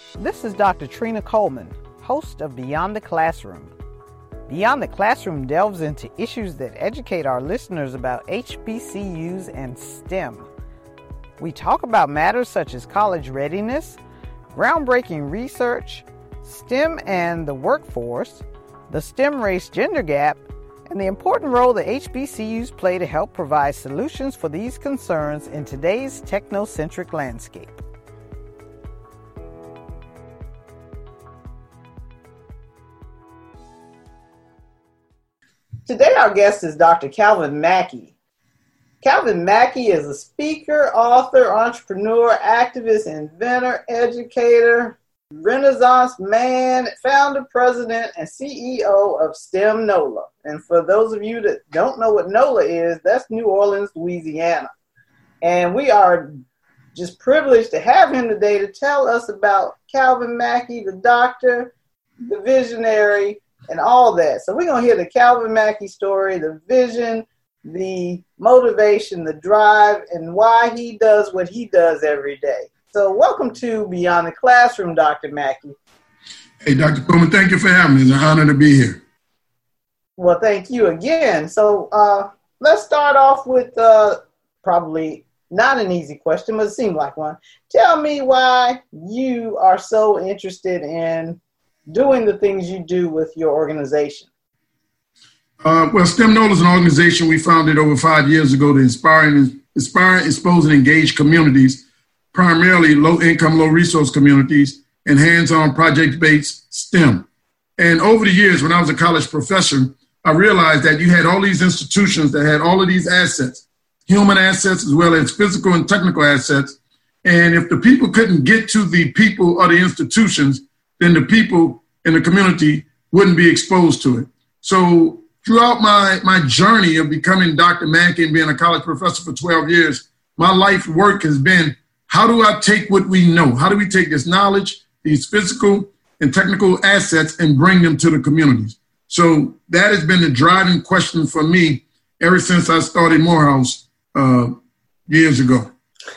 This is Dr. Trina Coleman, host of Beyond the Classroom. Beyond the Classroom delves into issues that educate our listeners about HBCUs and STEM. We talk about matters such as college readiness, groundbreaking research, STEM and the workforce, the STEM race-gender gap, and the important role that HBCUs play to help provide solutions for these concerns in today's technocentric landscape. Today our guest is Dr. Calvin Mackey. Calvin Mackey is a speaker, author, entrepreneur, activist, inventor, educator, Renaissance man, founder, president, and CEO of STEM NOLA. And for those of you that don't know what NOLA is, that's New Orleans, Louisiana. And we are just privileged to have him today to tell us about Calvin Mackey, the doctor, the visionary, and all that. So we're going to hear the Calvin Mackey story, the vision, the motivation, the drive, and why he does what he does every day. So welcome to Beyond the Classroom, Dr. Mackey. Hey, Dr. Coleman, thank you for having me. It's an honor to be here. Well, thank you again. So let's start off with probably not an easy question, but it seemed like one. Tell me why you are so interested in doing the things you do with your organization. Well, STEM NOLA is an organization we founded over 5 years ago to inspire, expose, and engage communities, primarily low-income, low-resource communities, and hands-on project-based STEM. And over the years, when I was a college professor, I realized that you had all these institutions that had all of these assets, human assets as well as physical and technical assets. And if the people couldn't get to the people or the institutions, then the people in the community wouldn't be exposed to it. So throughout my journey of becoming Dr. Mackey and being a college professor for 12 years, my life work has been, how do I take what we know? How do we take this knowledge, these physical and technical assets, and bring them to the communities? So that has been the driving question for me ever since I started Morehouse years ago.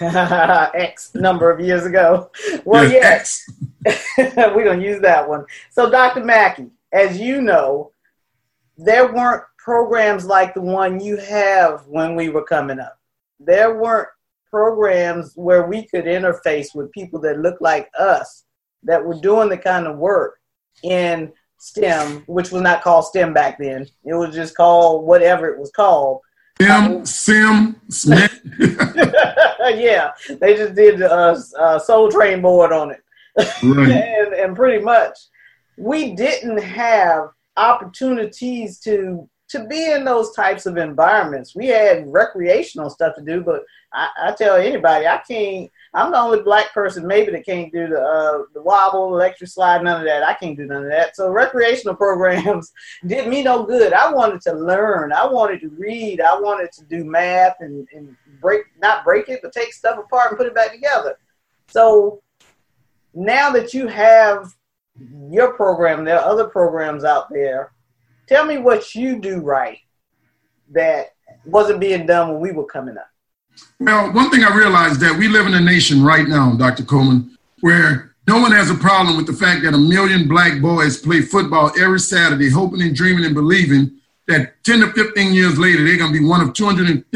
X number of years ago. Well, yes. We're going to use that one. So, Dr. Mackey, as you know, there weren't programs like the one you have when we were coming up. There weren't programs where we could interface with people that looked like us, that were doing the kind of work in STEM, which was not called STEM back then. It was just called whatever it was called. STEM. Yeah, they just did a Soul Train board on it. Right. and pretty much we didn't have opportunities to be in those types of environments. We had recreational stuff to do, but I tell anybody, I'm the only black person maybe that can't do the wobble, electric slide, none of that. I can't do none of that. So recreational programs did me no good. I wanted to learn. I wanted to read. I wanted to do math and not break it, but take stuff apart and put it back together. So now that you have your program, there are other programs out there. Tell me what you do right that wasn't being done when we were coming up. Well, one thing I realized that we live in a nation right now, Dr. Coleman, where no one has a problem with the fact that 1 million black boys play football every Saturday, hoping and dreaming and believing that 10 to 15 years later, they're going to be one of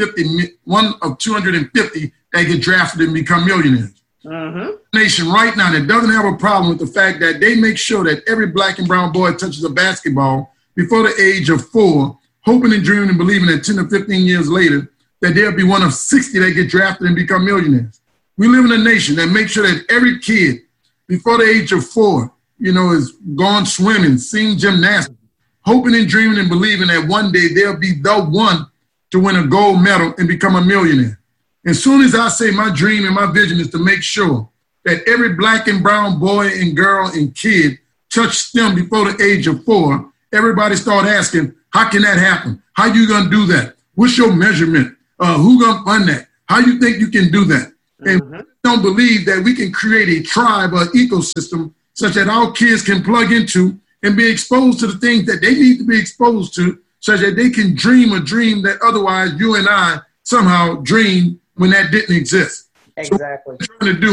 250 that get drafted and become millionaires. Mm-hmm. Nation right now that doesn't have a problem with the fact that they make sure that every black and brown boy touches a basketball before the age of 4, hoping and dreaming and believing that 10 to 15 years later, that they'll be one of 60 that get drafted and become millionaires. We live in a nation that makes sure that every kid before the age of 4, is gone swimming, seeing gymnastics, hoping and dreaming and believing that one day they'll be the one to win a gold medal and become a millionaire. As soon as I say my dream and my vision is to make sure that every black and brown boy and girl and kid touch STEM before the age of 4, everybody start asking, how can that happen? How you going to do that? What's your measurement? Who going to fund that? How you think you can do that? Mm-hmm. And don't believe that we can create a tribe or ecosystem such that our kids can plug into and be exposed to the things that they need to be exposed to, such that they can dream a dream that otherwise you and I somehow dreamed when that didn't exist. Exactly. So what we're trying to do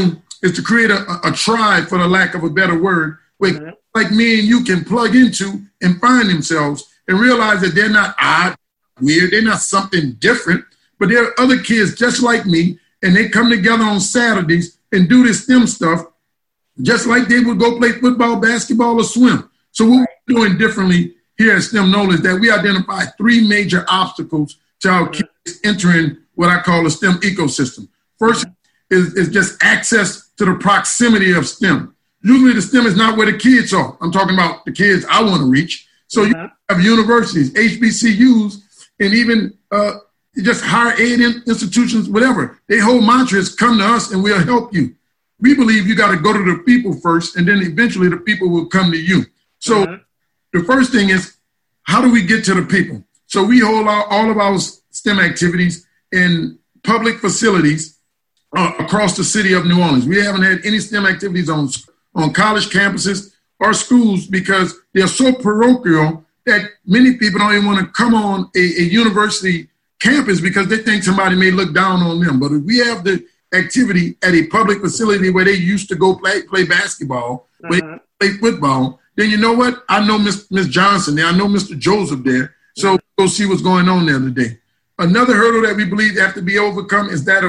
is to create a tribe, for the lack of a better word, where like me and you can plug into and find themselves and realize that they're not odd, weird, they're not something different, but there are other kids just like me, and they come together on Saturdays and do this STEM stuff just like they would go play football, basketball, or swim. So what we're doing differently here at STEM NOLA is that we identify 3 major obstacles to our kids entering what I call a STEM ecosystem. First is just access to the proximity of STEM. Usually the STEM is not where the kids are. I'm talking about the kids I want to reach. So you have universities, HBCUs, and even just higher ed institutions, whatever. Their whole mantra is come to us and we'll help you. We believe you got to go to the people first, and then eventually the people will come to you. So the first thing is, how do we get to the people? So we hold all of our STEM activities in public facilities across the city of New Orleans. We haven't had any STEM activities on college campuses or schools because they're so parochial that many people don't even want to come on a university campus because they think somebody may look down on them. But if we have the activity at a public facility where they used to go play basketball, play football, then you know what? I know Miss Johnson there. I know Mr. Joseph there. So go see what's going on there today. Another hurdle that we believe have to be overcome is that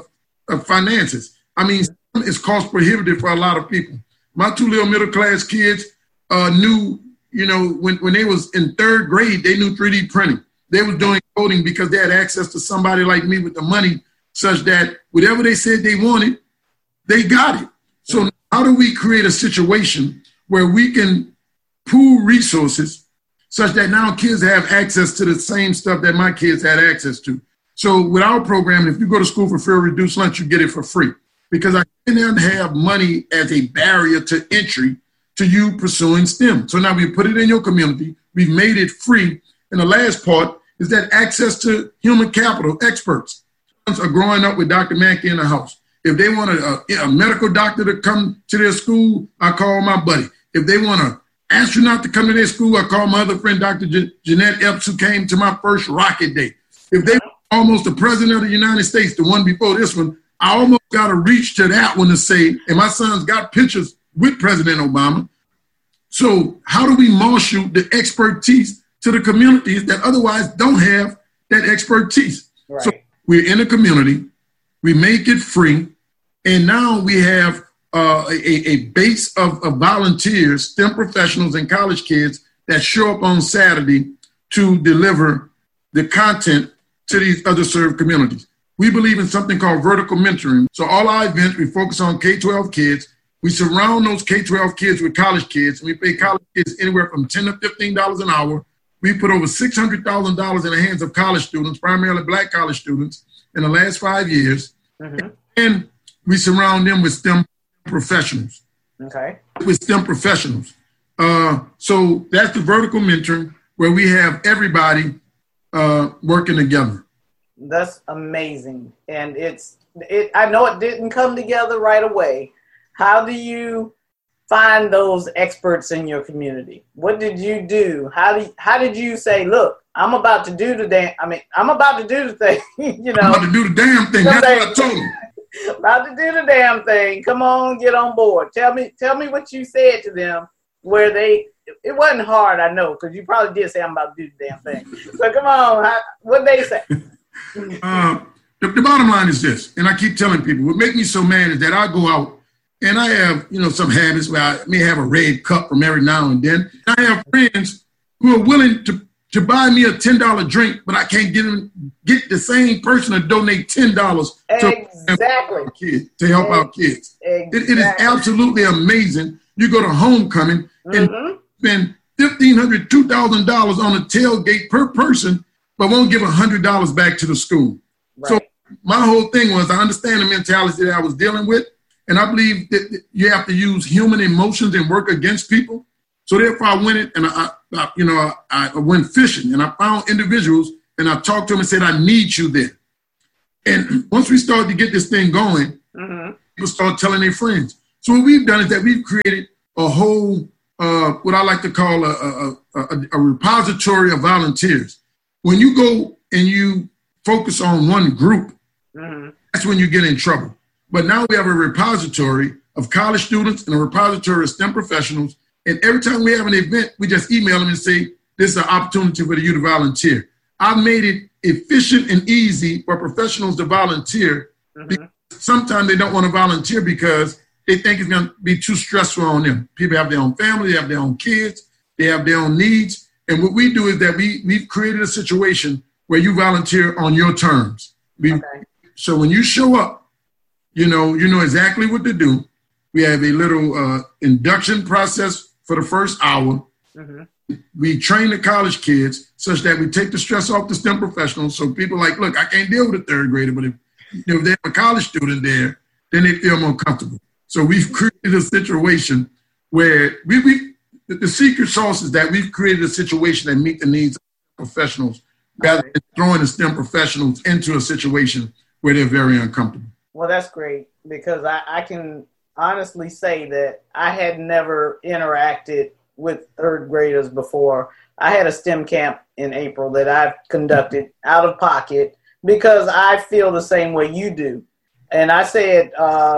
of finances. I mean, it's cost prohibitive for a lot of people. My 2 little middle class kids knew, when they was in 3rd grade, they knew 3D printing. They was doing coding because they had access to somebody like me with the money, such that whatever they said they wanted, they got it. So how do we create a situation where we can pool resources such that now kids have access to the same stuff that my kids had access to? So with our program, if you go to school for free or reduced lunch, you get it for free. Because I didn't have money as a barrier to entry to you pursuing STEM. So now we put it in your community. We've made it free. And the last part is that access to human capital experts are growing up with Dr. Mackey in the house. If they want a medical doctor to come to their school, I call my buddy. If they want an astronaut to come to their school, I call my other friend, Dr. Jeanette Epps, who came to my first rocket day. If they almost the president of the United States, the one before this one, I almost got to reach to that one to say, and my son's got pictures with President Obama. So how do we marshal the expertise to the communities that otherwise don't have that expertise? Right. So we're in a community, we make it free, and now we have a base of volunteers, STEM professionals and college kids that show up on Saturday to deliver the content to these underserved communities. We believe in something called vertical mentoring. So all our events, we focus on K-12 kids. We surround those K-12 kids with college kids, and we pay college kids anywhere from $10 to $15 an hour. We put over $600,000 in the hands of college students, primarily Black college students, in the last 5 years. And we surround them with STEM professionals. With STEM professionals. So that's the vertical mentoring, where we have everybody working together. That's amazing. And I know it didn't come together right away. How do you find those experts in your community? What did you do? How did you say, look, I'm about to do the thing. I'm about to do the thing. I'm about to do the damn thing. That's what I told him. About to do the damn thing. Come on, get on board. Tell me what you said to them where it wasn't hard, I know, because you probably did say I'm about to do the damn thing. So come on, what did they say? The bottom line is this, and I keep telling people, what makes me so mad is that I go out and I have, some habits where I may have a red cup from every now and then. I have friends who are willing to buy me a $10 drink, but I can't get the same person to donate $10 to help out kids. Exactly. It is absolutely amazing. You go to homecoming and spend $1,500, $2,000 on a tailgate per person, but won't give $100 back to the school. Right. So my whole thing was, I understand the mentality that I was dealing with, and I believe that you have to use human emotions and work against people. So therefore I went and I went fishing, and I found individuals, and I talked to them and said, I need you there. And once we started to get this thing going, people started telling their friends. So what we've done is that we've created a whole, what I like to call a repository of volunteers. When you go and you focus on one group, that's when you get in trouble. But now we have a repository of college students and a repository of STEM professionals. And every time we have an event, we just email them and say, this is an opportunity for you to volunteer. I've made it efficient and easy for professionals to volunteer. Mm-hmm. Sometimes they don't want to volunteer because they think it's going to be too stressful on them. People have their own family, they have their own kids, they have their own needs. And what we do is that we've created a situation where you volunteer on your terms. So when you show up, you know exactly what to do. We have a little induction process for the first hour. Mm-hmm. We train the college kids such that we take the stress off the STEM professionals. So people like, look, I can't deal with a third grader, but if they have a college student there, then they feel more comfortable. So we've created a situation where the secret sauce is that we've created a situation that meet the needs of professionals rather than throwing the STEM professionals into a situation where they're very uncomfortable. Well, that's great because I can honestly say that I had never interacted with third graders before. I had a STEM camp in April that I've conducted out of pocket because I feel the same way you do. And I said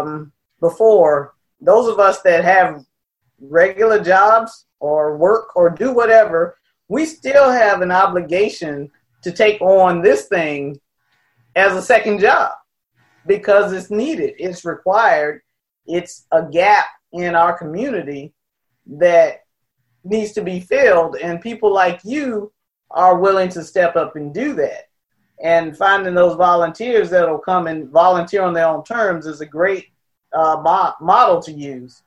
before, those of us that have regular jobs or work or do whatever, we still have an obligation to take on this thing as a second job because it's needed, it's required, it's a gap in our community that needs to be filled, and people like you are willing to step up and do that. And finding those volunteers that'll come and volunteer on their own terms is a great model to use.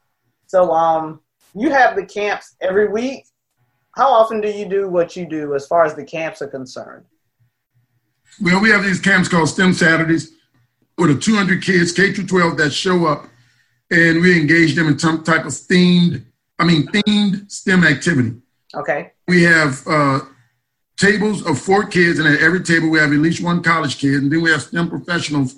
So you have the camps every week. How often do you do what you do as far as the camps are concerned? Well, we have these camps called STEM Saturdays with the 200 kids, K-12, that show up, and we engage them in some type of themed STEM activity. Okay. We have tables of 4 kids, and at every table we have at least one college kid, and then we have STEM professionals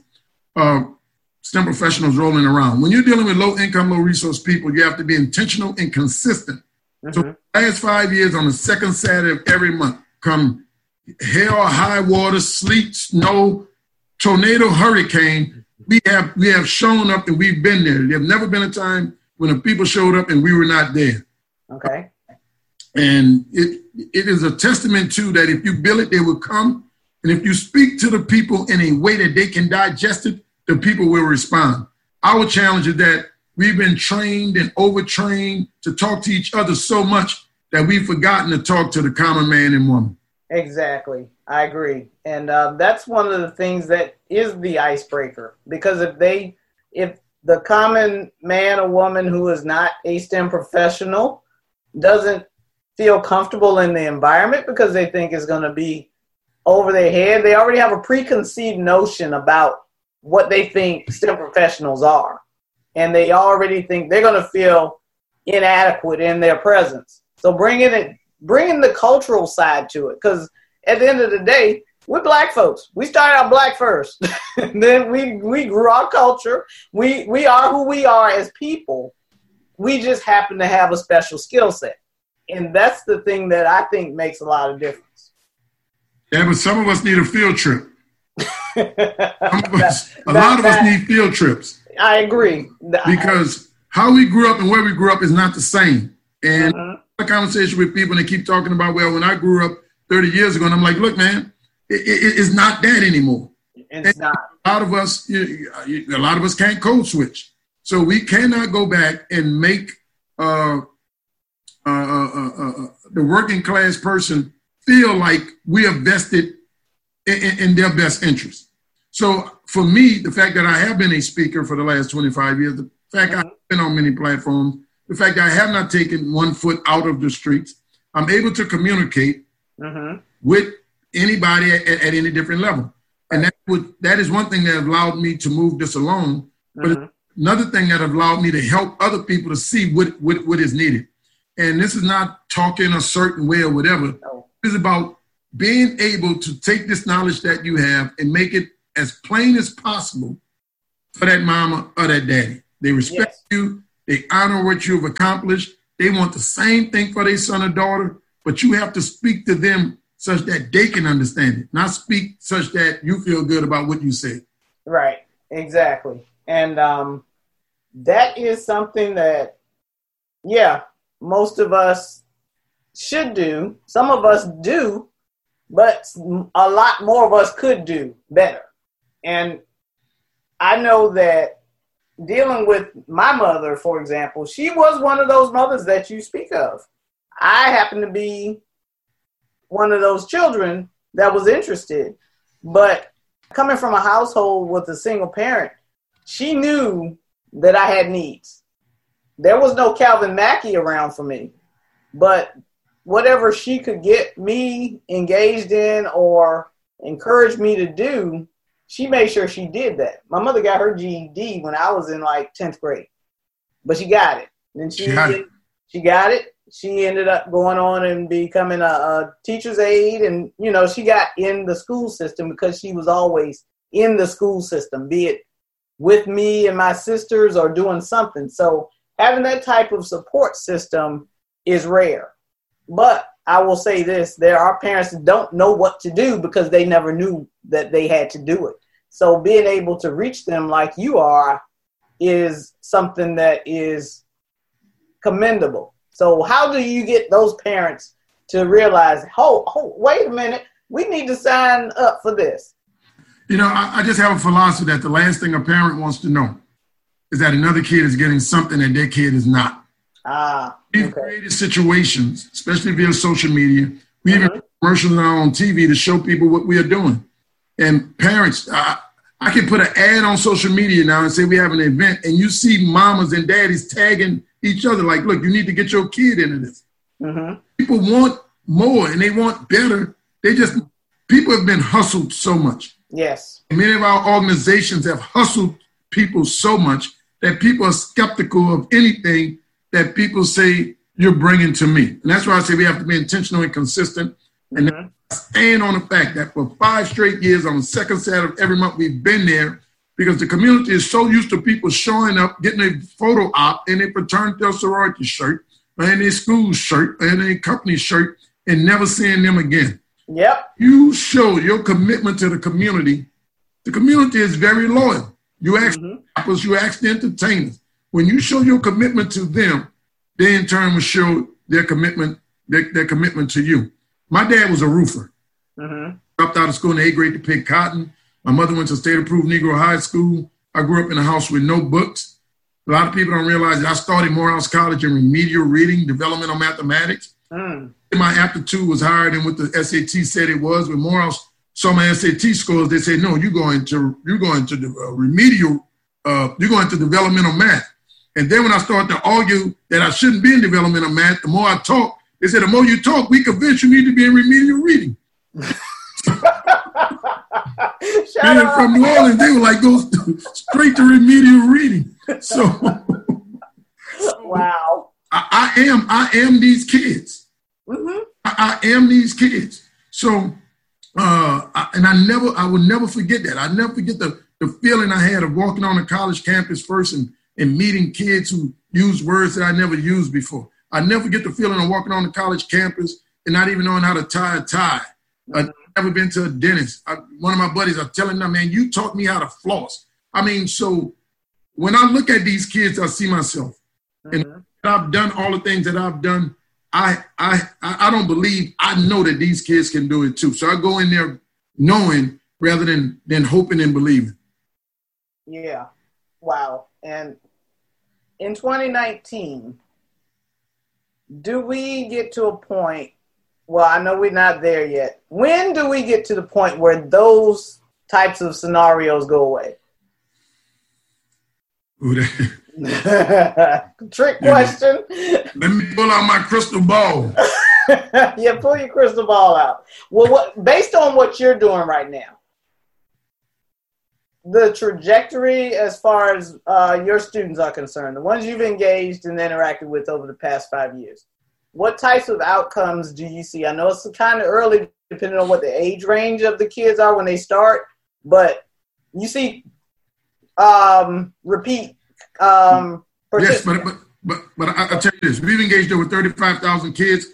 rolling around. When you're dealing with low-income, low-resource people, you have to be intentional and consistent. Mm-hmm. So the last 5 years, on the second Saturday of every month, come hell, high water, sleet, snow, tornado, hurricane, we have shown up and we've been there. There's never been a time when the people showed up and we were not there. Okay. And it is a testament to that if you build it, they will come. And if you speak to the people in a way that they can digest it, the people will respond. Our challenge is that we've been trained and overtrained to talk to each other so much that we've forgotten to talk to the common man and woman. Exactly. I agree. And that's one of the things that is the icebreaker, because if the common man or woman who is not a STEM professional doesn't feel comfortable in the environment because they think it's going to be over their head, they already have a preconceived notion about what they think STEM professionals are. And they already think they're going to feel inadequate in their presence. So bringing the cultural side to it, because at the end of the day, we're Black folks. We started out Black first. Then we grew our culture. We are who we are as people. We just happen to have a special skill set. And that's the thing that I think makes a lot of difference. Yeah, but some of us need a field trip. A lot of us need field trips. I agree. Because how we grew up and where we grew up is not the same. And a conversation with people, and they keep talking about, well, when I grew up 30 years ago, and I'm like, look, man, it's not that anymore. It's not. A lot of us can't code switch. So we cannot go back and make the working class person feel like we are vested in their best interest. So for me, the fact that I have been a speaker for the last 25 years, the fact I've been on many platforms, the fact that I have not taken one foot out of the streets, I'm able to communicate with anybody at any different level. And that is one thing that allowed me to move this along. But another thing that allowed me to help other people to see what is needed. And this is not talking a certain way or whatever. No. It's about being able to take this knowledge that you have and make it as plain as possible for that mama or that daddy. They respect you. They honor what you've accomplished. They want the same thing for their son or daughter, but you have to speak to them such that they can understand it, not speak such that you feel good about what you say. Right. Exactly. And that is something that, yeah, most of us should do. Some of us do, but a lot more of us could do better. And I know that dealing with my mother, for example, she was one of those mothers that you speak of. I happen to be one of those children that was interested, but coming from a household with a single parent, she knew that I had needs. There was no Calvin Mackey around for me, but whatever she could get me engaged in or encourage me to do, she made sure she did that. My mother got her GED when I was in like 10th grade, but she got it. And she got it. She ended up going on and becoming a teacher's aide. And, you know, she got in the school system because she was always in the school system, be it with me and my sisters or doing something. So having that type of support system is rare. But I will say this, there are parents that don't know what to do because they never knew that they had to do it. So being able to reach them like you are is something that is commendable. So how do you get those parents to realize, wait a minute, we need to sign up for this? You know, I just have a philosophy that the last thing a parent wants to know is that another kid is getting something that their kid is not. We've created situations, especially via social media. We even have commercials now on TV to show people what we are doing. And parents, I can put an ad on social media now and say we have an event, and you see mamas and daddies tagging each other like, look, you need to get your kid into this. People want more and they want better. People have been hustled so much. Yes. And many of our organizations have hustled people so much that people are skeptical of anything that people say you're bringing to me. And that's why I say we have to be intentional and consistent. And stand on the fact that for 5 straight years on the second Saturday of every month, we've been there because the community is so used to people showing up, getting a photo op in a fraternity or sorority shirt, or in a school shirt, or in a company shirt, and never seeing them again. Yep. You show your commitment to the community. The community is very loyal. You ask you ask the entertainers. When you show your commitment to them, they in turn will show their commitment to you. My dad was a roofer. Dropped out of school in the 8th grade to pick cotton. My mother went to state-approved Negro high school. I grew up in a house with no books. A lot of people don't realize that I started Morehouse College in remedial reading, developmental mathematics. My aptitude was higher than what the SAT said it was. When Morehouse saw my SAT scores, they said, no, you're going to remedial, you're going to developmental math. And then when I started to argue that I shouldn't be in developmental math, the more I talk, they said, the more you talk, we convince you need to be in remedial reading. Being from New Orleans, they were like, go straight to remedial reading. So, wow. I am these kids. I am these kids. So, I will never forget that. I never forget the feeling I had of walking on a college campus first and meeting kids who use words that I never used before. I never get the feeling of walking on the college campus and not even knowing how to tie a tie. I've never been to a dentist. One of my buddies, I'm telling them, man, you taught me how to floss. I mean, so when I look at these kids, I see myself. And I've done all the things that I've done. I don't believe, I know that these kids can do it too. So I go in there knowing rather than hoping and believing. Yeah. Wow. And in 2019, do we get to a point, well, I know we're not there yet. When do we get to the point where those types of scenarios go away? Trick question. Let me pull out my crystal ball. Yeah, pull your crystal ball out. Well, based on what you're doing right now, the trajectory as far as your students are concerned, the ones you've engaged and interacted with over the past 5 years, what types of outcomes do you see? I know it's kind of early depending on what the age range of the kids are when they start, but you see repeat yes, but I'll tell you this. We've engaged over 35,000 kids.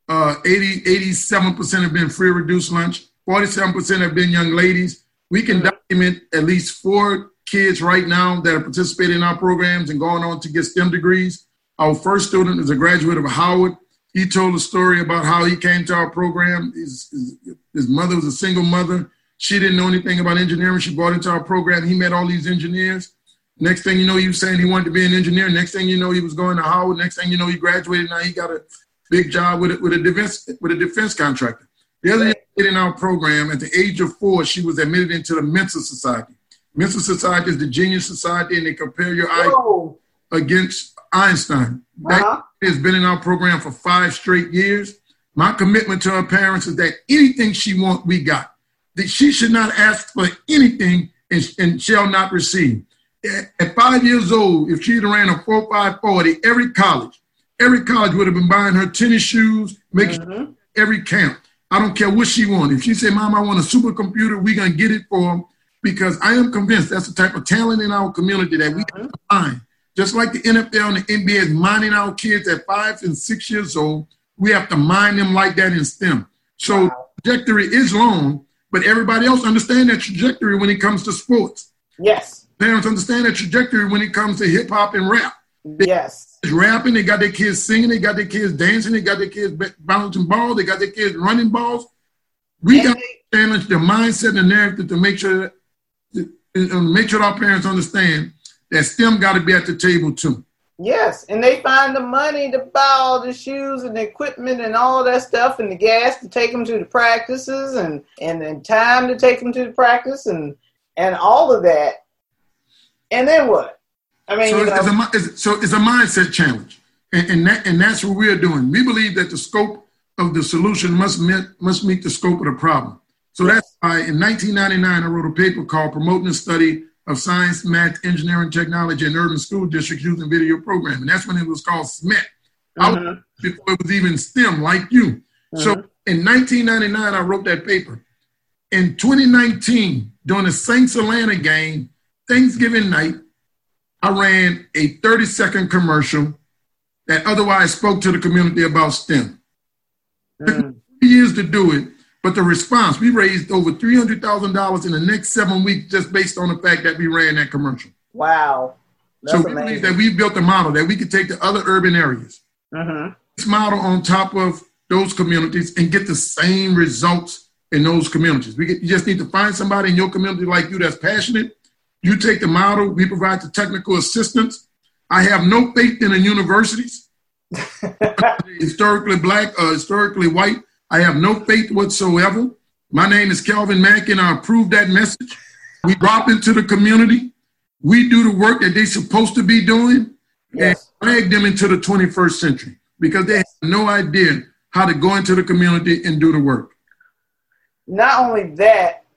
87% have been free or reduced lunch. 47% have been young ladies. We can document at least 4 kids right now that are participating in our programs and going on to get STEM degrees. Our first student is a graduate of Howard. He told a story about how he came to our program. His mother was a single mother. She didn't know anything about engineering. She brought into our program. He met all these engineers. Next thing you know, he was saying he wanted to be an engineer. Next thing you know, he was going to Howard. Next thing you know, he graduated. Now he got a big job with a defense contractor. The other kid in our program, at the age of 4, she was admitted into the Mensa Society. Mensa Society is the genius society, and they compare your IQ against Einstein. That has been in our program for 5 straight years. My commitment to her parents is that anything she wants, we got. That she should not ask for anything and shall not receive. At 5 years old, if she had ran a 4.5 40, every college would have been buying her tennis shoes, making every camp. I don't care what she wanted. If she said, Mom, I want a supercomputer, we're going to get it for her, because I am convinced that's the type of talent in our community that we have to find. Just like the NFL and the NBA is minding our kids at 5 and 6 years old, we have to mind them like that in STEM. So the trajectory is long, but everybody else understand that trajectory when it comes to sports. Yes. Parents understand that trajectory when it comes to hip hop and rap. Yes. They rapping, they got their kids singing, they got their kids dancing, they got their kids bouncing balls, they got their kids running balls. We got to challenge the mindset and the narrative to make sure that our parents understand that STEM got to be at the table too. Yes, and they find the money to buy all the shoes and the equipment and all that stuff and the gas to take them to the practices and then time to take them to the practice and all of that. And then what? I mean, so it's a mindset challenge, and that's what we're doing. We believe that the scope of the solution must meet the scope of the problem. So that's why in 1999 I wrote a paper called "Promoting the Study of Science, Math, Engineering, Technology in Urban School Districts Using Video Programming." That's when it was called SMET. Before it was even STEM, like you. So in 1999 I wrote that paper. In 2019, during the Saints Atlanta game, Thanksgiving night, I ran a 30-second commercial that otherwise spoke to the community about STEM. It took 3 years to do it, but the response, we raised over $300,000 in the next 7 weeks just based on the fact that we ran that commercial. Wow. That's so we believe that we built a model that we could take to other urban areas, this model on top of those communities and get the same results in those communities. You just need to find somebody in your community like you that's passionate. You take the model, we provide the technical assistance. I have no faith in the universities, historically black, historically white. I have no faith whatsoever. My name is Kelvin Mackey, and I approve that message. We drop into the community. We do the work that they're supposed to be doing and drag them into the 21st century because they have no idea how to go into the community and do the work. Not only that,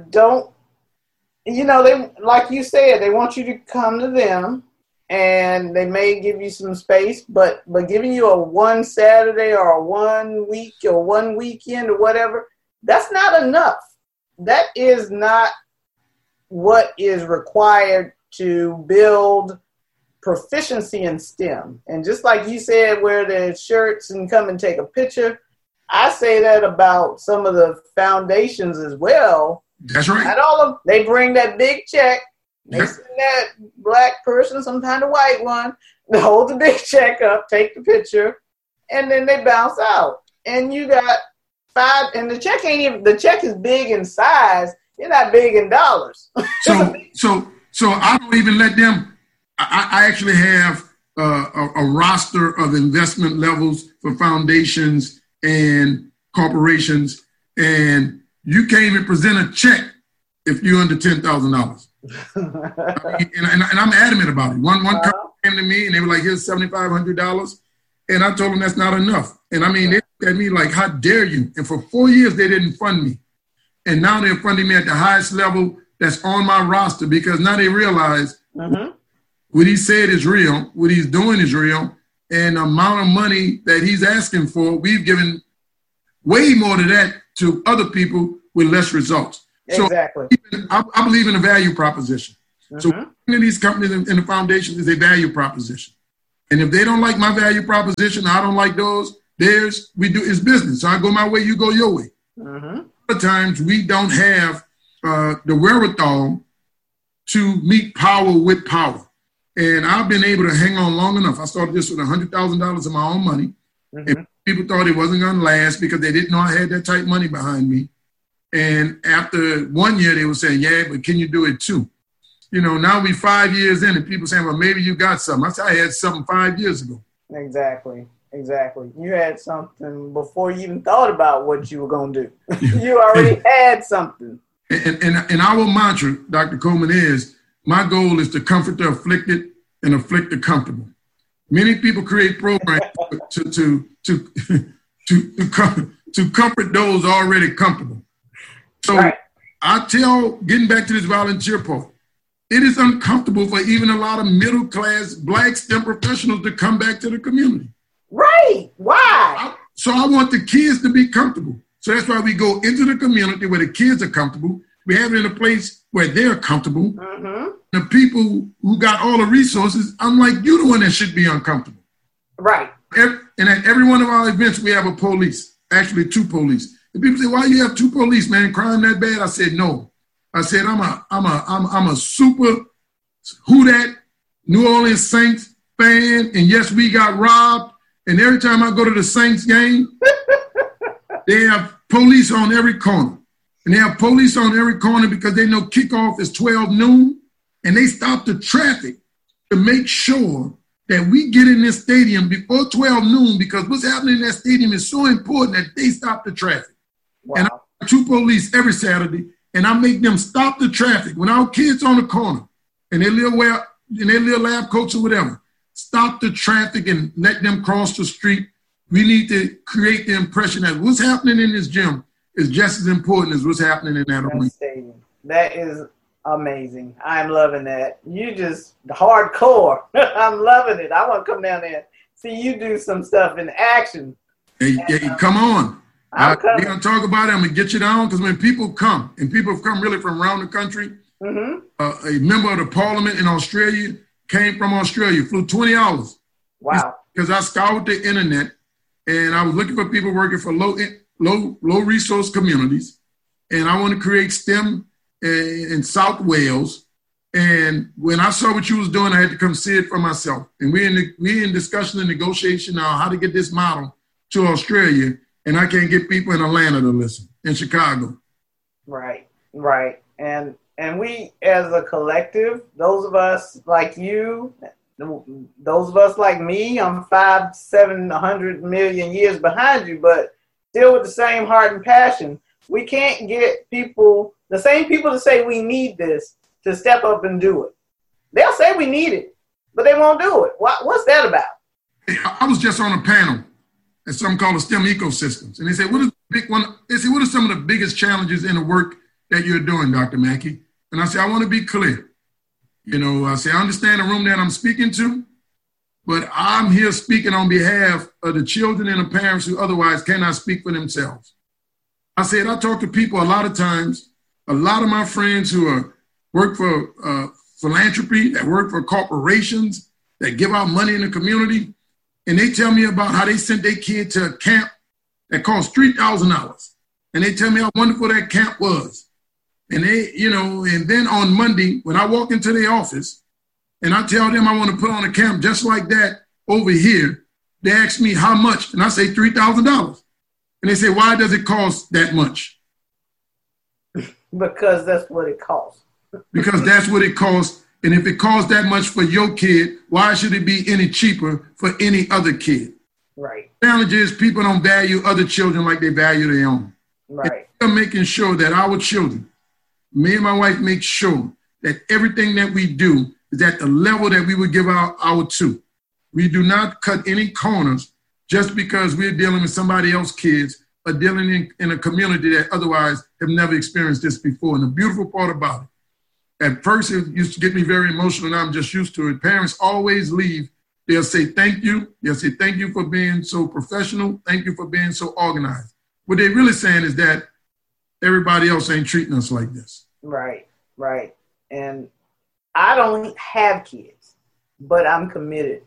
they, like you said, they want you to come to them and they may give you some space, but giving you a one Saturday or a 1 week or one weekend or whatever, that's not enough. That is not what is required to build proficiency in STEM. And just like you said, wear the shirts and come and take a picture, I say that about some of the foundations as well. That's right. Not all of them. They bring that big check. They send that black person, sometimes a white one, they hold the big check up, take the picture, and then they bounce out. And you got 5, and the check is big in size. It's not big in dollars. So I don't even let them. I actually have a roster of investment levels for foundations and corporations, and you can't even present a check if you're under $10,000. and I'm adamant about it. One company came to me and they were like, "Here's $7,500," and I told them that's not enough. And I mean, they looked at me like, "How dare you?" And for 4 years they didn't fund me, and now they're funding me at the highest level that's on my roster because now they realize what he said is real, what he's doing is real, and the amount of money that he's asking for, we've given way more than that to other people with less results. Exactly. So I believe in a value proposition. So these companies and the foundation is a value proposition. And if they don't like my value proposition, I don't like those, it's business. So I go my way, you go your way. Other times we don't have the wherewithal to meet power with power. And I've been able to hang on long enough. I started this with $100,000 of my own money. And people thought it wasn't going to last because they didn't know I had that type money behind me. And after 1 year, they were saying, yeah, but can you do it too? You know, now we 5 years in and people saying, well, maybe you got something. I said, I had something 5 years ago. Exactly. You had something before you even thought about what you were going to do. You already had something. And our mantra, Dr. Coleman, is my goal is to comfort the afflicted and afflict the comfortable. Many people create programs to comfort those already comfortable. So right. I tell, getting back to this volunteer part, it is uncomfortable for even a lot of middle-class Black STEM professionals to come back to the community. Right. Why? So I want the kids to be comfortable. So that's why we go into the community where the kids are comfortable. We have it in a place where they're comfortable. The people who got all the resources, unlike you, the one that should be uncomfortable. Right. And at every one of our events, we have a police, actually 2 police. And people say, why you have 2 police, man, crime that bad? I said, no. I said, I'm a super who that New Orleans Saints fan. And yes, we got robbed. And every time I go to the Saints game, they have police on every corner. And they have police on every corner because they know kickoff is 12 noon. And they stop the traffic to make sure that we get in this stadium before 12 noon because what's happening in that stadium is so important that they stop the traffic. Wow. And I have 2 police every Saturday, and I make them stop the traffic. When our kids on the corner and their little lab coats or whatever, stop the traffic and let them cross the street. We need to create the impression that what's happening in this gym is just as important as what's happening in that arena. That is amazing. I'm loving that. You just hardcore. I'm loving it. I want to come down there and see you do some stuff in action. Hey, come on. We're going to talk about it. I'm going to get you down because when people come, and people have come really from around the country, a member of the parliament in Australia came from Australia, flew 20 hours. Wow. Because I scoured the internet and I was looking for people working for low resource communities. And I want to create STEM in South Wales. And when I saw what you was doing, I had to come see it for myself. And we're in discussion and negotiation now how to get this model to Australia. And I can't get people in Atlanta to listen, in Chicago. Right. And we, as a collective, those of us like you, those of us like me, I'm 700 million years behind you, but still with the same heart and passion. We can't get people, the same people that say we need this, to step up and do it. They'll say we need it, but they won't do it. What's that about? I was just on a panel at something called the STEM ecosystems. And they said, what are some of the biggest challenges in the work that you're doing, Dr. Mackey? And I said, I want to be clear. You know, I say, I understand the room that I'm speaking to, but I'm here speaking on behalf of the children and the parents who otherwise cannot speak for themselves. I said, I talk to people a lot of times, a lot of my friends who work for philanthropy, that work for corporations, that give out money in the community, and they tell me about how they sent their kid to a camp that cost $3,000. And they tell me how wonderful that camp was. And they, you know, and then on Monday, when I walk into their office and I tell them I want to put on a camp just like that over here, they ask me how much. And I say $3,000. And they say, why does it cost that much? Because that's what it costs. Because that's what it costs. And if it costs that much for your kid, why should it be any cheaper for any other kid? Right. The challenge is people don't value other children like they value their own. Right. And we're making sure that our children, me and my wife make sure that everything that we do is at the level that we would give our two. We do not cut any corners just because we're dealing with somebody else's kids or dealing in a community that otherwise have never experienced this before. And the beautiful part about it, at first it used to get me very emotional, and I'm just used to it. Parents always leave. They'll say, thank you. They'll say, thank you for being so professional. Thank you for being so organized. What they're really saying is that everybody else ain't treating us like this. Right, right. And I don't have kids, but I'm committed.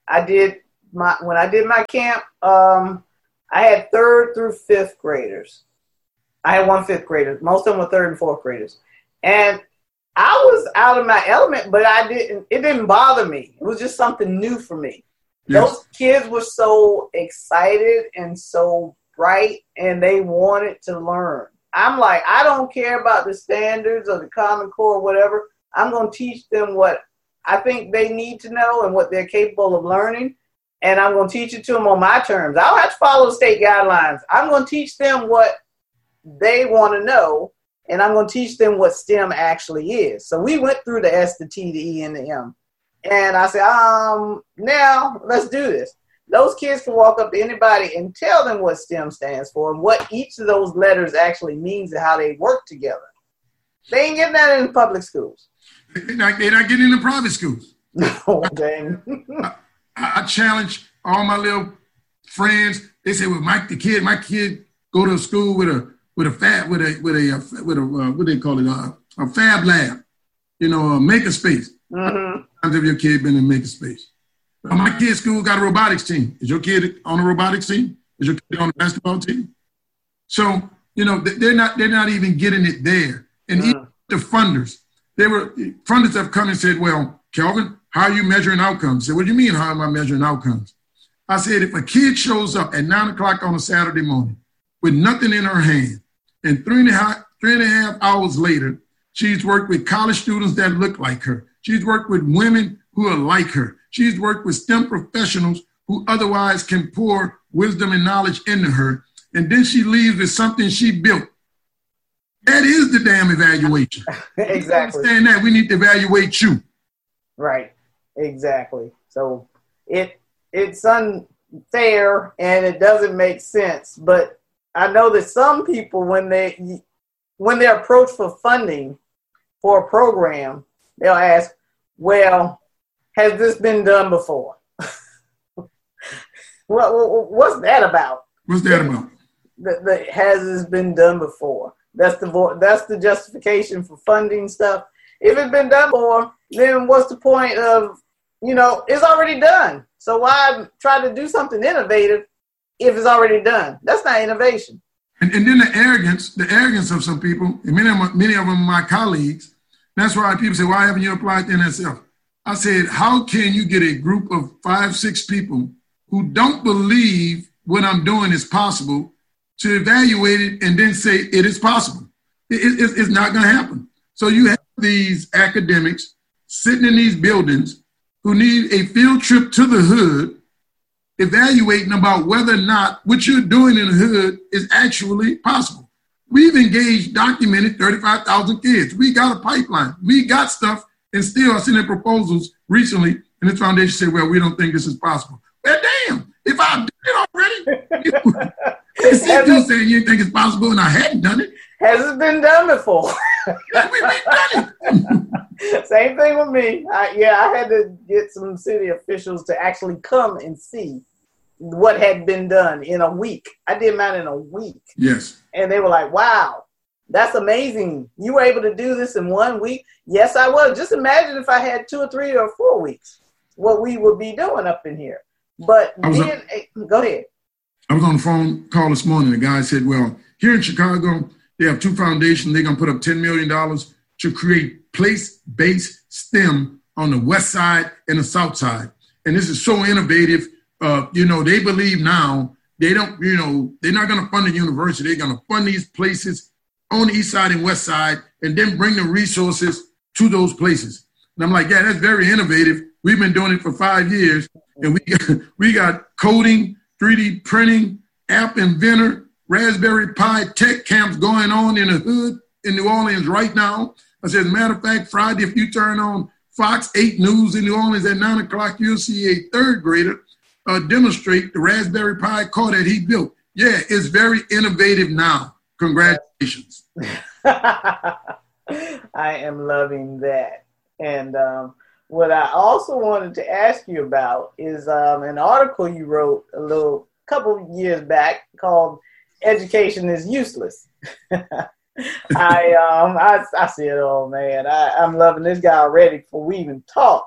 When I did my camp, I had 3rd through 5th graders. I had 1 5th grader. Most of them were 3rd and 4th graders. And I was out of my element, but it didn't bother me. It was just something new for me. Yes. Those kids were so excited and so bright, and they wanted to learn. I'm like, I don't care about the standards or the Common Core or whatever. I'm going to teach them what I think they need to know and what they're capable of learning. And I'm going to teach it to them on my terms. I don't have to follow state guidelines. I'm going to teach them what they want to know. And I'm going to teach them what STEM actually is. So we went through the S, the T, the E, and the M. And I said, now let's do this. Those kids can walk up to anybody and tell them what STEM stands for and what each of those letters actually means and how they work together. They ain't getting that in public schools. They're not getting into private schools. No, dang. I challenge all my little friends. They say, well, my kid go to school with a what they call it, a fab lab, a maker space. Mm-hmm. How many of your kid been in maker space? My kid's school got a robotics team. Is your kid on a robotics team? Is your kid on the basketball team? So, they're not even getting it there. And even the funders have come and said, well, Kelvin, how are you measuring outcomes? I said, what do you mean, how am I measuring outcomes? I said, if a kid shows up at 9 o'clock on a Saturday morning with nothing in her hand, and three and a half hours later, she's worked with college students that look like her. She's worked with women who are like her. She's worked with STEM professionals who otherwise can pour wisdom and knowledge into her. And then she leaves with something she built. That is the damn evaluation. Exactly. Understand that. We need to evaluate you. Right. Exactly. So it's unfair and it doesn't make sense. But I know that some people, when they're approached for funding for a program, they'll ask, well, has this been done before? What's that about? What's that about? Has this been done before? That's the justification for funding stuff. If it's been done before, then what's the point of, it's already done. So why try to do something innovative if it's already done? That's not innovation. And then the arrogance of some people, and many of them are my colleagues. That's why people say, why haven't you applied to NSF? I said, how can you get a group of 5, 6 people who don't believe what I'm doing is possible to evaluate it and then say it is possible? It's not going to happen. So you have these academics sitting in these buildings who need a field trip to the hood, evaluating about whether or not what you're doing in the hood is actually possible. We've engaged, documented 35,000 kids. We got a pipeline. We got stuff, and still I seen their proposals recently, and this foundation said, well, we don't think this is possible. Well, damn, if I did it already, you saying you didn't think it's possible and I hadn't done it. Has it been done before? We've done it. Same thing with me. I had to get some city officials to actually come and see what had been done in a week. I did mine in a week. Yes. And they were like, wow, that's amazing. You were able to do this in 1 week? Yes, I was. Just imagine if I had 2 or 3 or 4 weeks, what we would be doing up in here. But go ahead. I was on the phone call this morning. The guy said, well, here in Chicago, they have 2 foundations. They're going to put up $10 million to create place-based STEM on the west side and the south side. And this is so innovative. They believe now they're not going to fund the university. They're going to fund these places on the east side and west side and then bring the resources to those places. And I'm like, yeah, that's very innovative. We've been doing it for 5 years. And we got coding, 3D printing, app inventor, Raspberry Pi tech camps going on in the hood in New Orleans right now. I said, as a matter of fact, Friday, if you turn on Fox 8 News in New Orleans at 9 o'clock, you'll see a 3rd grader demonstrate the Raspberry Pi car that he built. Yeah, it's very innovative now. Congratulations. I am loving that. And what I also wanted to ask you about is an article you wrote a couple years back called "Education is Useless." I said, oh man, I'm loving this guy already before we even talk.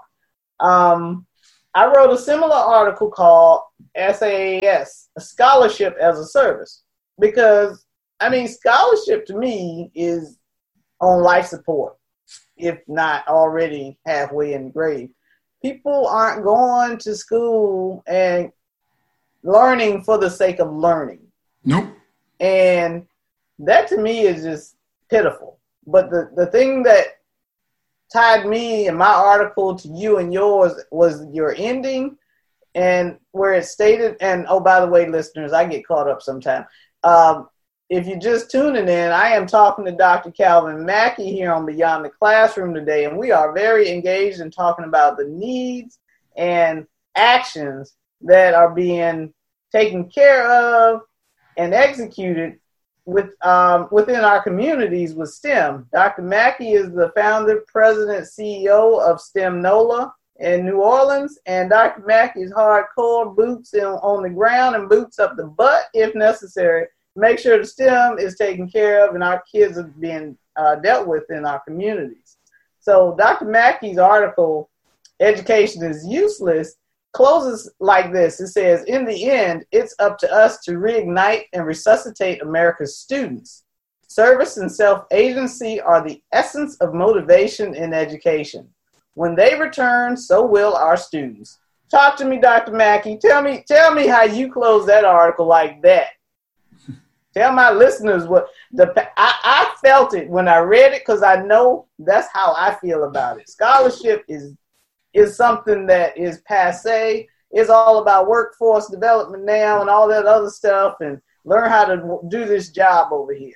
I wrote a similar article called SaaS, a scholarship as a service, because scholarship to me is on life support. if not already halfway in the grave. People aren't going to school and learning for the sake of learning. Nope. And that to me is just pitiful. But the thing that tied me in my article to you and yours was your ending, and where it stated, and oh, by the way, listeners, I get caught up sometimes. If you're just tuning in, I am talking to Dr. Calvin Mackey here on Beyond the Classroom today, and we are very engaged in talking about the needs and actions that are being taken care of and executed within our communities with STEM. Dr. Mackey is the founder, president, CEO of STEM NOLA in New Orleans, and Dr. Mackey's hardcore, boots on the ground and boots up the butt if necessary. Make sure the STEM is taken care of and our kids are being dealt with in our communities. So Dr. Mackey's article, Education is Useless, closes like this. It says, in the end, it's up to us to reignite and resuscitate America's students. Service and self-agency are the essence of motivation in education. When they return, so will our students. Talk to me, Dr. Mackey. Tell me how you close that article like that. Tell my listeners what I felt it when I read it, because I know that's how I feel about it. Scholarship is something that is passé. It's all about workforce development now and all that other stuff, and learn how to do this job over here.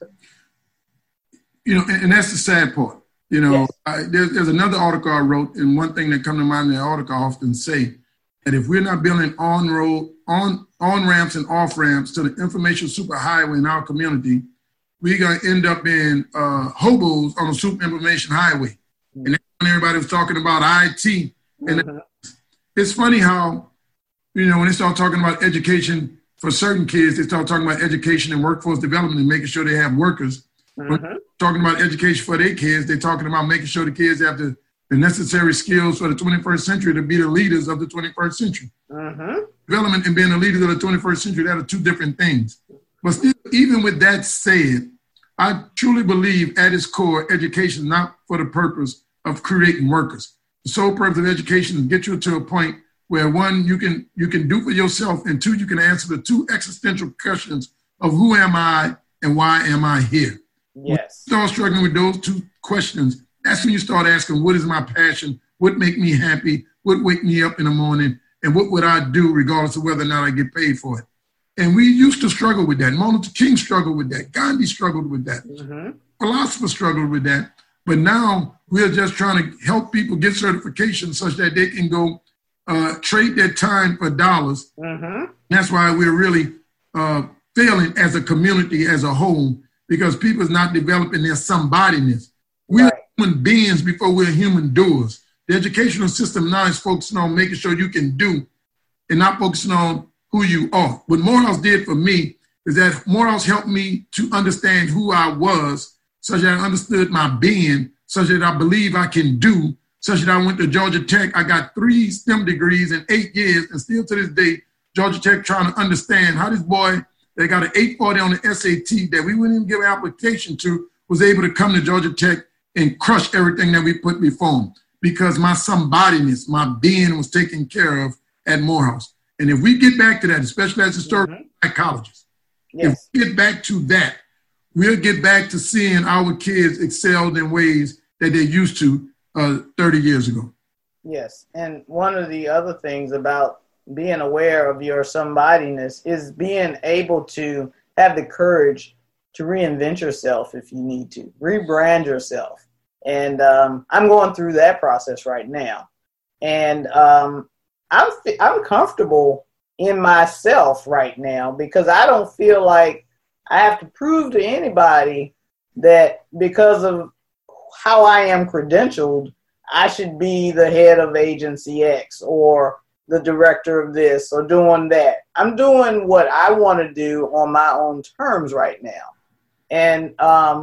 And that's the sad part. Yes. There's another article I wrote, and one thing that comes to mind in the article I often say, that if we're not building on-ramps and off-ramps to the information superhighway in our community, we're going to end up in hobos on the super information highway. Mm-hmm. And everybody was talking about IT. And it's funny how, when they start talking about education for certain kids, they start talking about education and workforce development and making sure they have workers. When talking about education for their kids, they're talking about making sure the kids have the necessary skills for the 21st century to be the leaders of the 21st century. Development and being the leaders of the 21st century, that are two different things. But still, even with that said, I truly believe at its core, education is not for the purpose of creating workers. The sole purpose of education is to get you to a point where, one, you can do for yourself, and two, you can answer the two existential questions of who am I and why am I here? Yes. When you start struggling with those two questions, that's when you start asking, what is my passion? What make me happy? What wake me up in the morning? And what would I do regardless of whether or not I get paid for it? And we used to struggle with that. Martin Luther King struggled with that. Gandhi struggled with that. Philosophers struggled with that. But now we're just trying to help people get certifications such that they can go trade their time for dollars. That's why we're really failing as a community as a whole, because people is not developing their somebodyness. We're human beings before we're human doers. The educational system now is focusing on making sure you can do and not focusing on who you are. What Morehouse did for me is that Morehouse helped me to understand who I was, such that I understood my being, such that I believe I can do, such that I went to Georgia Tech. I got 3 STEM degrees in 8 years, and still to this day, Georgia Tech trying to understand how this boy that got an 840 on the SAT that we wouldn't even give an application to was able to come to Georgia Tech and crush everything that we put before him, because my somebodyness, my being was taken care of at Morehouse. And if we get back to that, especially as historical psychologists, if we get back to that, we'll get back to seeing our kids excelled in ways that they used to 30 years ago. Yes. And one of the other things about being aware of your somebodyness is being able to have the courage to reinvent yourself if you need to, rebrand yourself. And I'm going through that process right now. And I'm comfortable in myself right now, because I don't feel like I have to prove to anybody that because of how I am credentialed, I should be the head of agency X or the director of this or doing that. I'm doing what I want to do on my own terms right now. And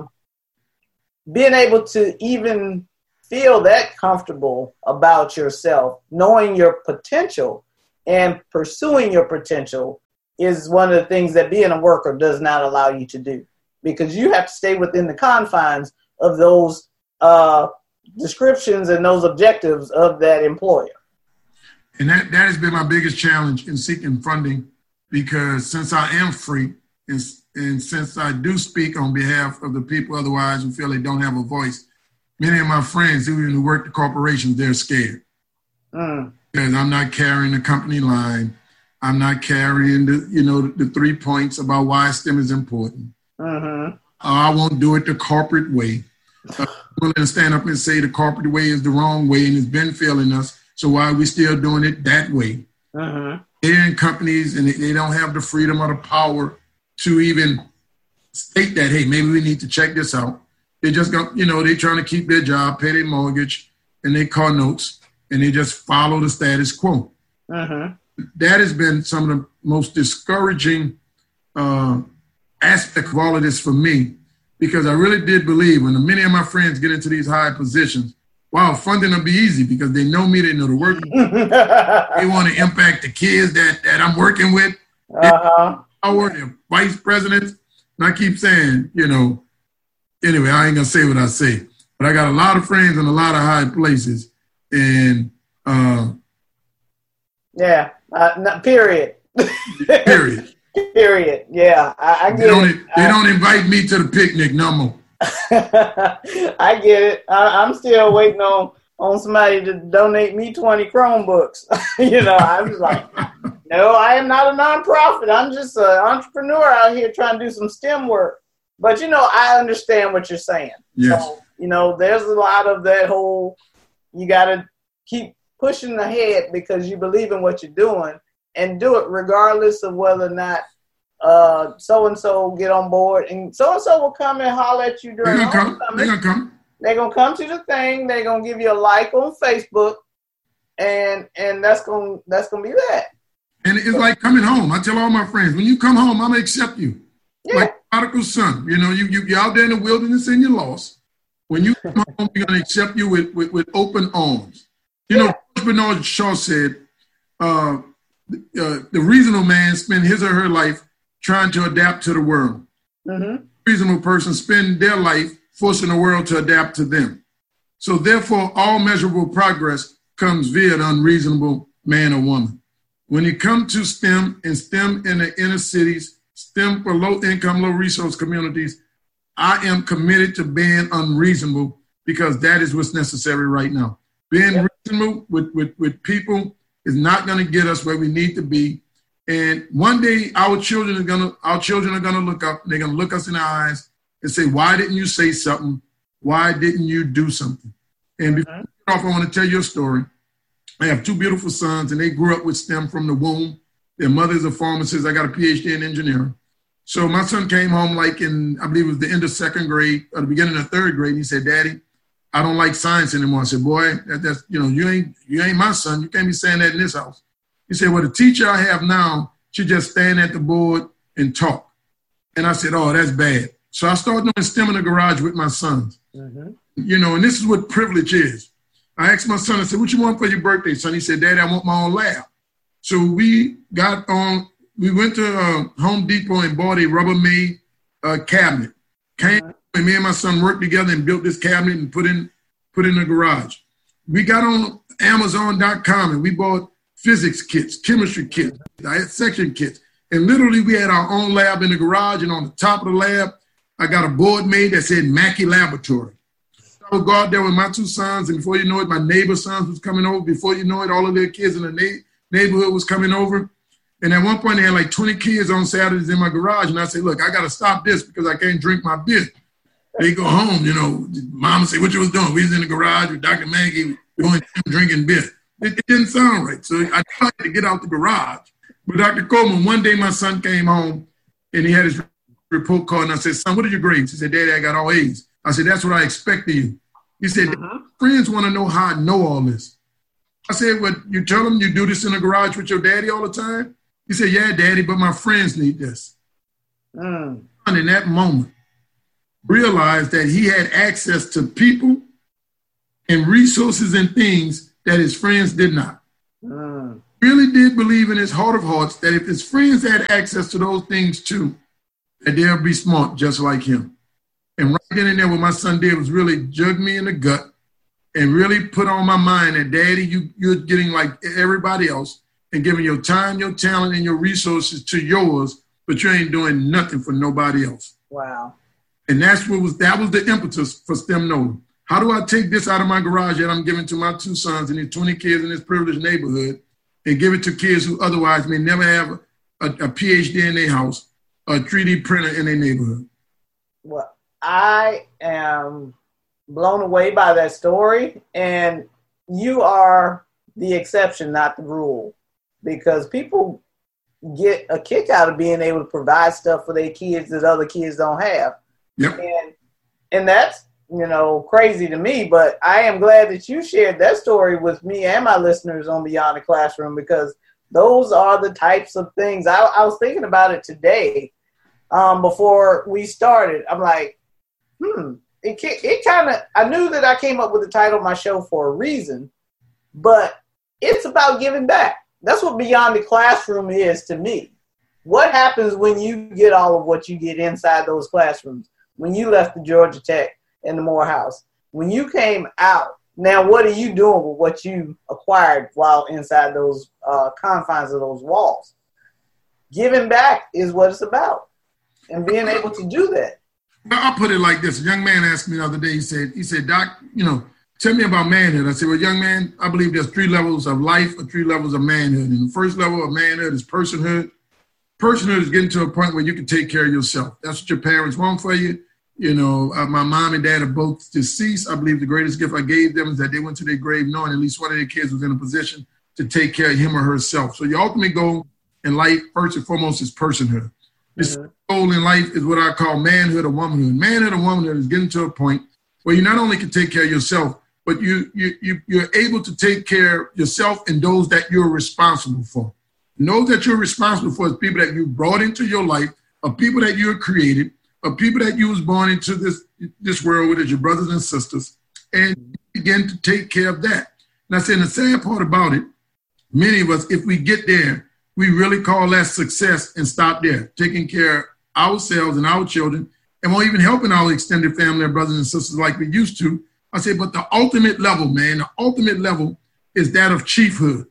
being able to even feel that comfortable about yourself, knowing your potential and pursuing your potential, is one of the things that being a worker does not allow you to do, because you have to stay within the confines of those descriptions and those objectives of that employer. And that has been my biggest challenge in seeking funding, because since I am free and since I do speak on behalf of the people otherwise who feel they don't have a voice, many of my friends who work the corporations, they're scared. Because I'm not carrying the company line. I'm not carrying the 3 points about why STEM is important. I won't do it the corporate way. I'm willing to stand up and say the corporate way is the wrong way and it's been failing us. So why are we still doing it that way? They're in companies and they don't have the freedom or the power to even state that, hey, maybe we need to check this out. They just got, they're trying to keep their job, pay their mortgage and their car notes, and they just follow the status quo. That has been some of the most discouraging aspect of all of this for me, because I really did believe when many of my friends get into these high positions, wow, funding will be easy because they know me, they know the work. They want to impact the kids that I'm working with. They're vice presidents. And I keep saying, anyway, I ain't going to say what I say. But I got a lot of friends in a lot of high places. And period. Period. Yeah, I get it. They don't invite me to the picnic no more. I get it. I'm still waiting on somebody to donate me 20 Chromebooks. I was like, no, I am not a nonprofit. I'm just an entrepreneur out here trying to do some STEM work. But, I understand what you're saying. Yes. So, there's a lot of that whole, you got to keep pushing ahead because you believe in what you're doing and do it regardless of whether or not so-and-so get on board, and so-and-so will come and holler at you during homecoming. They're going to come. They're going to come to the thing. They're going to give you a like on Facebook, and that's going to be that. And it's like coming home. I tell all my friends, when you come home, I'm going to accept you. Yeah. Like prodigal son. You're out there in the wilderness and you're lost. When you come home, we're going to accept you with open arms. Bernard Shaw said, the reasonable man spend his or her life trying to adapt to the world. Reasonable person spend their life forcing the world to adapt to them. So therefore, all measurable progress comes via the unreasonable man or woman. When it comes to STEM and STEM in the inner cities, STEM for low-income, low-resource communities, I am committed to being unreasonable because that is what's necessary right now. Being reasonable with people is not going to get us where we need to be. And one day our children are gonna look up, and they're gonna look us in the eyes and say, why didn't you say something? Why didn't you do something? And before we get off, I want to tell you a story. I have two beautiful sons, and they grew up with STEM from the womb. Their mother's a pharmacist. I got a PhD in engineering. So my son came home I believe it was the end of second grade or the beginning of third grade. And he said, Daddy, I don't like science anymore. I said, boy, that's you ain't my son. You can't be saying that in this house. He said, well, the teacher I have now, she just stand at the board and talk. And I said, oh, that's bad. So I started doing STEM in the garage with my sons. And this is what privilege is. I asked my son, I said, what you want for your birthday, son? He said, Daddy, I want my own lab. So we went to Home Depot and bought a Rubbermaid cabinet. And me and my son worked together and built this cabinet and put in the garage. We got on Amazon.com and we bought physics kits, chemistry kits, dissection kits. And literally we had our own lab in the garage, and on the top of the lab, I got a board made that said Mackey Laboratory. I would go out there with my two sons, and before you know it, my neighbor's sons was coming over. Before you know it, all of their kids in the neighborhood was coming over. And at one point, they had like 20 kids on Saturdays in my garage. And I said, look, I got to stop this because I can't drink my beer. They go home, Mama say, what you was doing? We was in the garage with Dr. Maggie drinking beer. It didn't sound right. So I tried to get out the garage. But Dr. Coleman, one day my son came home and he had his report card. And I said, son, what are your grades? He said, Daddy, I got all A's. I said, that's what I expect of you. He said, friends want to know how I know all this. I said, well, you tell them you do this in the garage with your daddy all the time? He said, yeah, Daddy, but my friends need this. And in that moment, realized that he had access to people and resources and things that his friends did not. Really did believe in his heart of hearts that if his friends had access to those things too, that they'll be smart just like him. And right then and there, what my son did was really jug me in the gut and really put on my mind that, Daddy, you're getting like everybody else and giving your time, your talent, and your resources to yours, but you ain't doing nothing for nobody else. Wow. And that was the impetus for STEM NOLA. How do I take this out of my garage that I'm giving to my 2 sons and these 20 kids in this privileged neighborhood and give it to kids who otherwise may never have a PhD in their house, a 3D printer in their neighborhood? Well, I am blown away by that story, and you are the exception, not the rule, because people get a kick out of being able to provide stuff for their kids that other kids don't have. Yep. And that's, crazy to me, but I am glad that you shared that story with me and my listeners on Beyond the Classroom, because those are the types of things. I was thinking about it today before we started. I'm like, it kind of, I knew that I came up with the title of my show for a reason, but it's about giving back. That's what Beyond the Classroom is to me. What happens when you get all of what you get inside those classrooms? When you left the Georgia Tech and the Morehouse, when you came out, now what are you doing with what you acquired while inside those confines of those walls? Giving back is what it's about, and being able to do that. I'll put it like this. A young man asked me the other day, he said, Doc, tell me about manhood. I said, well, young man, I believe there's 3 levels of life or 3 levels of manhood. And the first level of manhood is personhood. Personhood is getting to a point where you can take care of yourself. That's what your parents want for you. My mom and dad are both deceased. I believe the greatest gift I gave them is that they went to their grave knowing at least one of their kids was in a position to take care of him or herself. So your ultimate goal in life, first and foremost, is personhood. This goal in life is what I call manhood or womanhood. Manhood or womanhood is getting to a point where you not only can take care of yourself, but you're able to take care of yourself and those that you're responsible for. And those that you're responsible for is people that you brought into your life, or people that you created, or people that you was born into this world with as your brothers and sisters, and begin to take care of that. And I said, the sad part about it, many of us, if we get there, we really call that success and stop there, taking care of ourselves and our children, and we're even helping our extended family and brothers and sisters like we used to. I said, but the ultimate level, man, the ultimate level is that of chiefhood.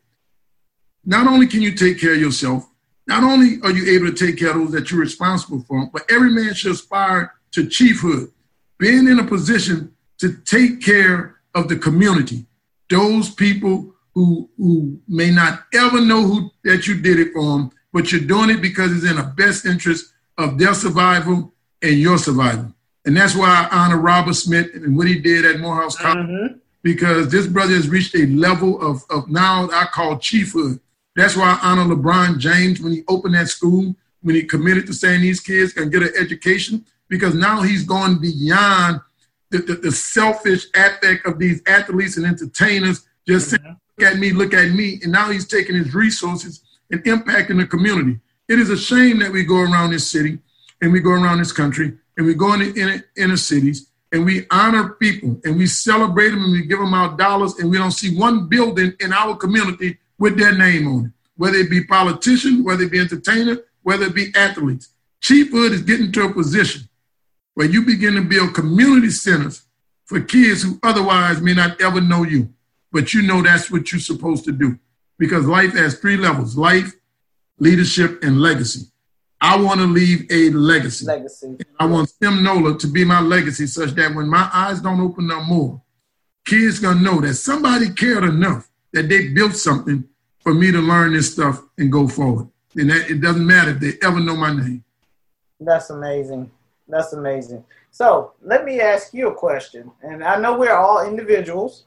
Not only can you take care of yourself, not only are you able to take care of those that you're responsible for, but every man should aspire to chiefhood, being in a position to take care of the community, those people who may not ever know that you did it for them, but you're doing it because it's in the best interest of their survival and your survival. And that's why I honor Robert Smith and what he did at Morehouse College, because this brother has reached a level of now I call chiefhood. That's why I honor LeBron James when he opened that school, when he committed to saying these kids can get an education, because now he's gone beyond the selfish aspect of these athletes and entertainers just saying, look at me. And now he's taking his resources and impacting the community. It is a shame that we go around this city and we go around this country and we go in the inner cities and we honor people and we celebrate them and we give them our dollars, and we don't see one building in our community with their name on it, whether it be politicians, whether it be entertainers, whether it be athletes. Chiefhood is getting to a position where you begin to build community centers for kids who otherwise may not ever know you, but that's what you're supposed to do, because life has 3 levels: life, leadership, and legacy. I want to leave a legacy. I want STEM NOLA to be my legacy, such that when my eyes don't open no more, kids going to know that somebody cared enough that they built something for me to learn this stuff and go forward. And that it doesn't matter if they ever know my name. That's amazing. That's amazing. So let me ask you a question. And I know we're all individuals.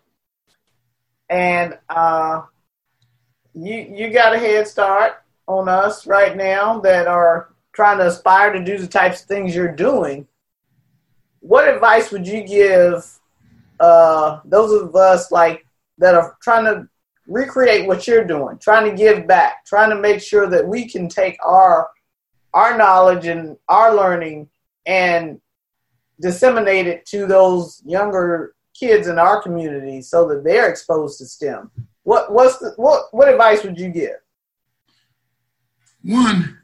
And you got a head start on us right now that are trying to aspire to do the types of things you're doing. What advice would you give those of us like that are trying to recreate what you're doing, trying to give back, trying to make sure that we can take our knowledge and our learning and disseminate it to those younger kids in our community so that they're exposed to STEM? What advice would you give? One,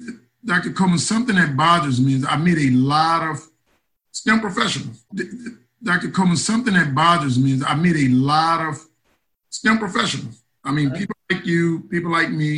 Dr. Coleman, something that bothers me is I meet a lot of STEM professionals. Dr. Coleman, something that bothers me is I meet a lot of STEM professionals. I mean, people like you, people like me,